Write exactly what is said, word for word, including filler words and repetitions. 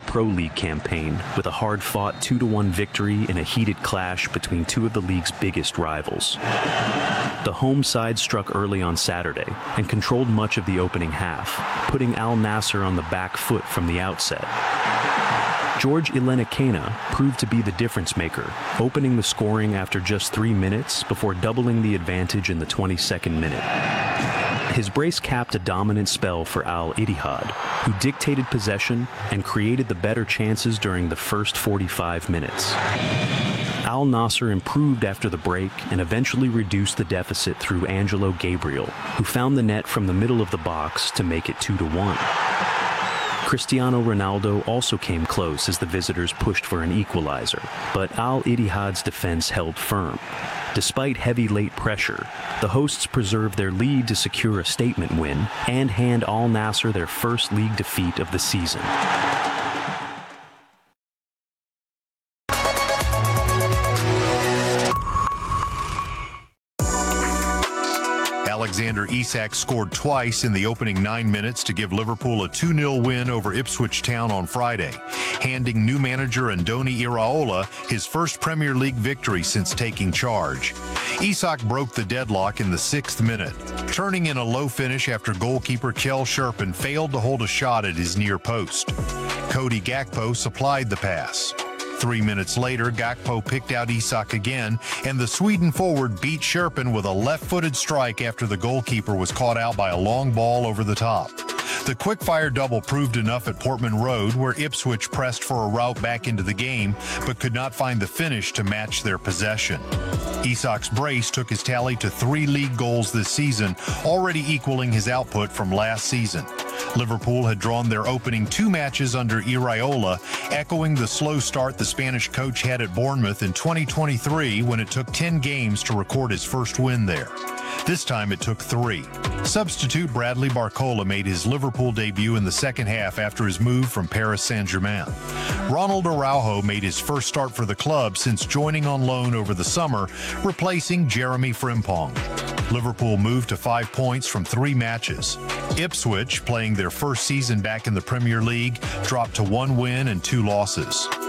Pro League campaign with a hard-fought two to one victory in a heated clash between two of the league's biggest rivals. The home side struck early on Saturday and controlled much of the opening half, putting Al Nassr on the back foot from the outset. George Ilenikena proved to be the difference maker, opening the scoring after just three minutes before doubling the advantage in the twenty-second minute. His brace capped a dominant spell for Al Ittihad, who dictated possession and created the better chances during the first forty-five minutes. Al Nassr improved after the break and eventually reduced the deficit through Angelo Gabriel, who found the net from the middle of the box to make it two to one. Cristiano Ronaldo also came close as the visitors pushed for an equalizer, but Al Ittihad's defense held firm. Despite heavy late pressure, the hosts preserved their lead to secure a statement win and hand Al Nassr their first league defeat of the season. Alexander Isak scored twice in the opening nine minutes to give Liverpool a two nil win over Ipswich Town on Friday, handing new manager Andoni Iraola his first Premier League victory since taking charge. Isak broke the deadlock in the sixth minute, turning in a low finish after goalkeeper Kjell Scherpen failed to hold a shot at his near post. Cody Gakpo supplied the pass. Three minutes later, Gakpo picked out Isak again, and the Sweden forward beat Scherpen with a left-footed strike after the goalkeeper was caught out by a long ball over the top. The quick-fire double proved enough at Portman Road, where Ipswich pressed for a route back into the game, but could not find the finish to match their possession. Isak's brace took his tally to three league goals this season, already equaling his output from last season. Liverpool had drawn their opening two matches under Iraola, echoing the slow start the Spanish coach had at Bournemouth in twenty twenty-three when it took ten games to record his first win there. This time it took three. Substitute Bradley Barcola made his Liverpool debut in the second half after his move from Paris Saint-Germain. Ronald Araujo made his first start for the club since joining on loan over the summer, replacing Jeremy Frimpong. Liverpool moved to five points from three matches. Ipswich, playing their first season back in the Premier League, dropped to one win and two losses.